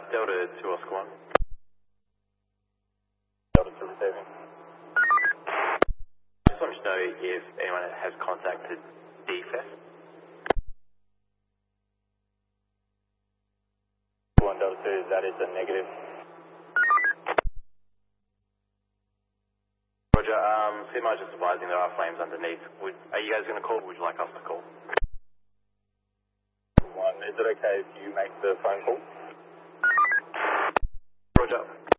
Delta 2 Oscar 1. Delta 2 receiving. Just want to know if anyone has contacted DFS. 1 Delta 2, that is a negative. Roger, CMI just advising there are flames underneath. Are you guys going to call or would you like us to call? 1, is it okay if you make the phone call? Roger.